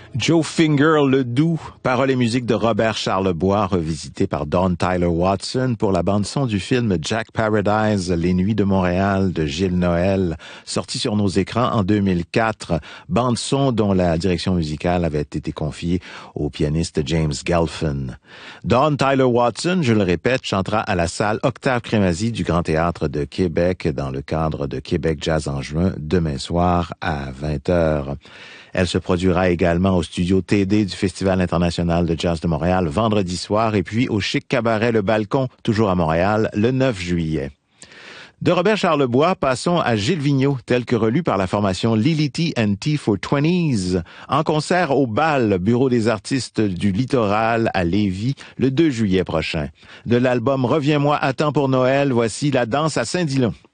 Joe Finger le Doux, paroles et musique de Robert Charlebois, revisité par Dawn Tyler Watson pour la bande-son du film Jack Paradise, Les Nuits de Montréal de Gilles Noël, sorti sur nos écrans en 2004, bande-son dont la direction musicale avait été confiée au pianiste James Gelfand. Dawn Tyler Watson, je le répète, chantera à la salle Octave Crémazie du Grand Théâtre de Québec dans le cadre de Québec Jazz en juin, demain soir à 20h. Elle se produira également au studio TD du Festival international de jazz de Montréal vendredi soir et puis au Chic Cabaret Le Balcon, toujours à Montréal, le 9 juillet. De Robert Charlebois, passons à Gilles Vigneault, tel que relu par la formation Lily T and T for 20s, en concert au BAL, Bureau des artistes du Littoral à Lévis, le 2 juillet prochain. De l'album Reviens-moi à temps pour Noël, voici La danse à Saint-Dillon.